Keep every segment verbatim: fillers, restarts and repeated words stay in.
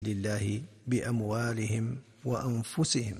لله بأموالهم وأنفسهم.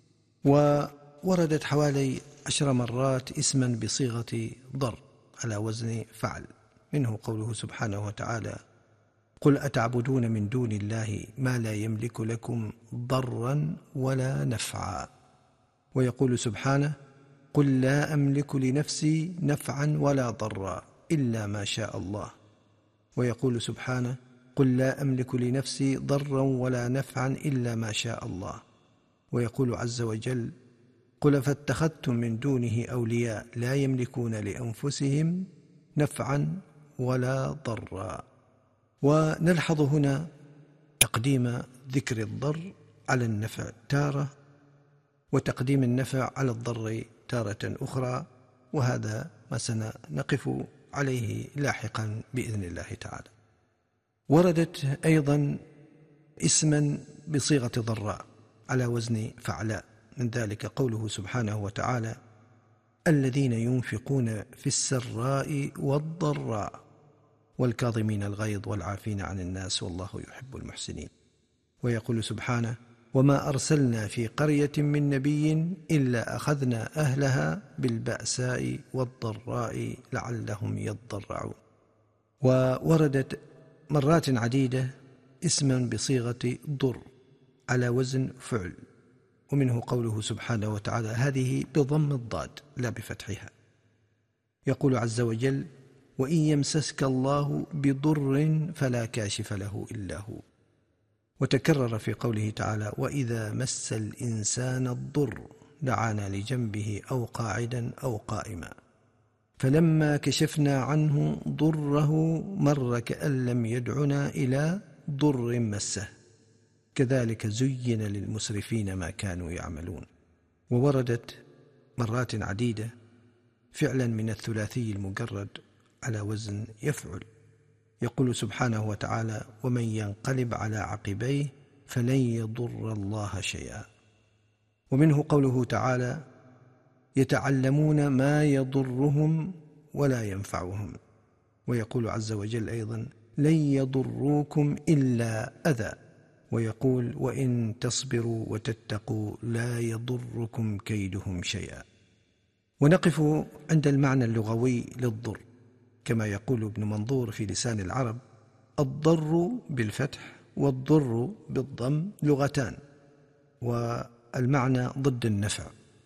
ووردت حوالي عشر مرات اسما بصيغة ضر على وزن فعل، منه قوله سبحانه وتعالى: قل أتعبدون من دون الله ما لا يملك لكم ضرا ولا نفعا. ويقول سبحانه: قل لا أملك لنفسي نفعا ولا ضرا إلا ما شاء الله. ويقول سبحانه: قل لا أملك لنفسي ضرا ولا نفعا إلا ما شاء الله. ويقول عز وجل: قل فاتخذتم من دونه أولياء لا يملكون لأنفسهم نفعا ولا ضرا. ونلحظ هنا تقديم ذكر الضر على النفع تارة، وتقديم النفع على الضر تارة أخرى، وهذا ما سنقف عليه لاحقا بإذن الله تعالى. وردت أيضا اسما بصيغة ضراء على وزن فعلاء، من ذلك قوله سبحانه وتعالى: الذين ينفقون في السراء والضراء والكاظمين الغيظ والعافين عن الناس والله يحب المحسنين. ويقول سبحانه: وما أرسلنا في قرية من نبي إلا أخذنا أهلها بالبأساء والضراء لعلهم يضرعون. ووردت مرات عديدة اسما بصيغة ضر على وزن فعل، ومنه قوله سبحانه وتعالى: هذه بضم الضاد لا بفتحها. يقول عز وجل: وإن يمسسك الله بضر فلا كاشف له إلا هو. وتكرر في قوله تعالى: وإذا مس الإنسان الضر دعانا لجنبه أو قاعدا أو قائما فلما كشفنا عنه ضره مر كأن لم يدعنا إلى ضر مسه كذلك زين للمسرفين ما كانوا يعملون. ووردت مرات عديدة فعلا من الثلاثي المجرد على وزن يفعل. يقول سبحانه وتعالى: ومن ينقلب على عقبيه فلن يضر الله شيئا. ومنه قوله تعالى: يتعلمون ما يضرهم ولا ينفعهم. ويقول عز وجل أيضا: لن يضروكم إلا أذى. ويقول: وإن تصبروا وتتقوا لا يضركم كيدهم شيئا. ونقف عند المعنى اللغوي للضر، كما يقول ابن منظور في لسان العرب: الضر بالفتح والضر بالضم لغتان، والمعنى ضد النفع.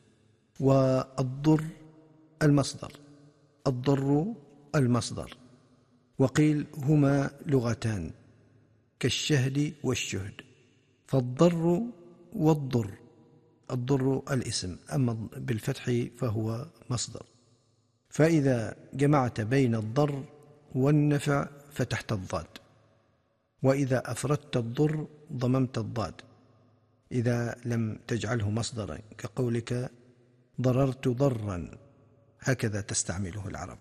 والضر المصدر، الضر المصدر. وقيل هما لغتان كالشهد والشهد، فالضر والضر، الضر الاسم، أما بالفتح فهو مصدر. فإذا جمعت بين الضر والنفع فتحت الضاد، وإذا أفردت الضر ضممت الضاد، إذا لم تجعله مصدرا كقولك ضررت ضرا، هكذا تستعمله العرب.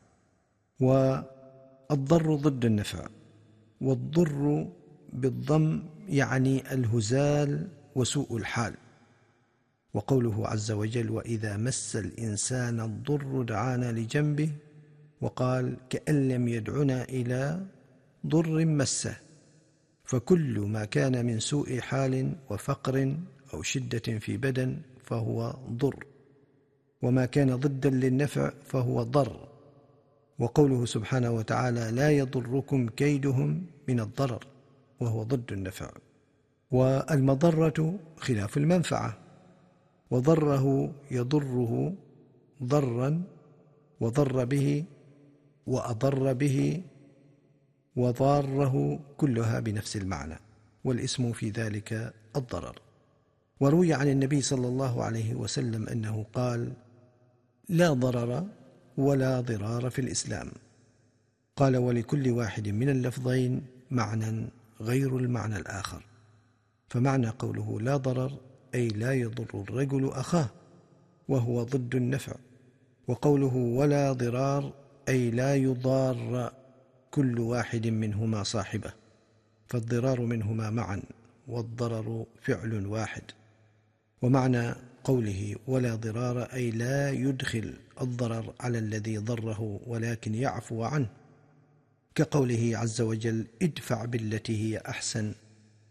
والضر ضد النفع، والضر بالضم يعني الهزال وسوء الحال. وقوله عز وجل: وإذا مس الإنسان الضر دعانا لجنبه، وقال: كأن لم يدعنا إلى ضر مسه. فكل ما كان من سوء حال وفقر أو شدة في بدن فهو ضر، وما كان ضدا للنفع فهو ضر. وقوله سبحانه وتعالى: لا يضركم كيدهم من الضرر، وهو ضد النفع. والمضرة خلاف المنفعة، وضره يضره ضرا، وضر به وأضر به وضاره كلها بنفس المعنى، والاسم في ذلك الضرر. وروي عن النبي صلى الله عليه وسلم أنه قال: لا ضرر ولا ضرار في الإسلام. قال: ولكل واحد من اللفظين معنى غير المعنى الآخر. فمعنى قوله لا ضرر أي لا يضر الرجل أخاه، وهو ضد النفع. وقوله ولا ضرار أي لا يضار كل واحد منهما صاحبه، فالضرار منهما معا والضرر فعل واحد. ومعنى قوله ولا ضرار أي لا يدخل الضرر على الذي ضره ولكن يعفو عنه، كقوله عز وجل: ادفع بالتي هي أحسن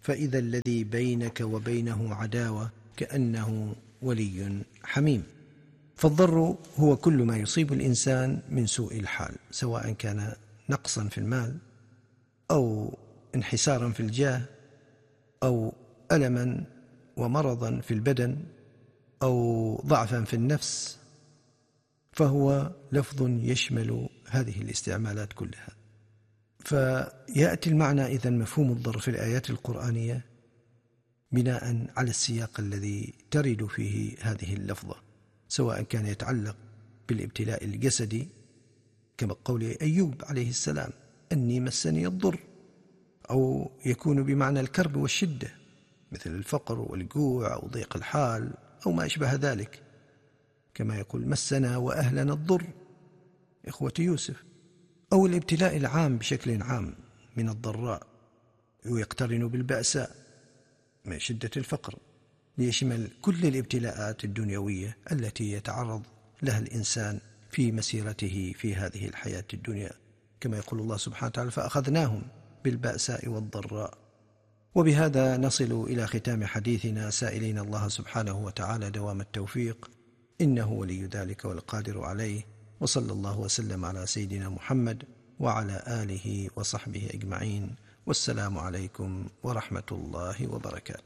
فإذا الذي بينك وبينه عداوة كأنه ولي حميم. فالضر هو كل ما يصيب الإنسان من سوء الحال، سواء كان نقصا في المال أو انحسارا في الجاه أو ألما ومرضا في البدن أو ضعفا في النفس، فهو لفظ يشمل هذه الاستعمالات كلها. فيأتي المعنى إذن مفهوم الضر في الآيات القرآنية بناء على السياق الذي ترد فيه هذه اللفظة، سواء كان يتعلق بالابتلاء الجسدي كما قول أيوب عليه السلام أني مسني الضر، أو يكون بمعنى الكرب والشدة مثل الفقر والجوع أو ضيق الحال أو ما أشبه ذلك، كما يقول مسنا وأهلنا الضر إخوة يوسف. أو الابتلاء العام بشكل عام من الضراء ويقترن بالبأساء من شدة الفقر، ليشمل كل الابتلاءات الدنيوية التي يتعرض لها الإنسان في مسيرته في هذه الحياة الدنيا، كما يقول الله سبحانه وتعالى فأخذناهم بالبأساء والضراء. وبهذا نصل إلى ختام حديثنا، سائلين الله سبحانه وتعالى دوام التوفيق، إنه ولي ذلك والقادر عليه. وصلى الله وسلم على سيدنا محمد وعلى آله وصحبه أجمعين، والسلام عليكم ورحمة الله وبركاته.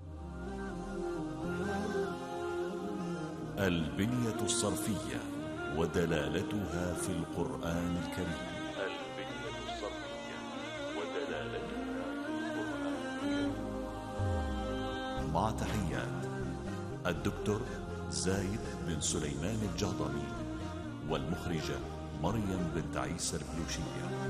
البنية الصرفية ودلالتها في القرآن الكريم. البنية الصرفية ودلالتها في القرآن الكريم. مع تحيات الدكتور زايد بن سليمان الجهضمي، والمخرجة مريم بنت عيسى البلوشية.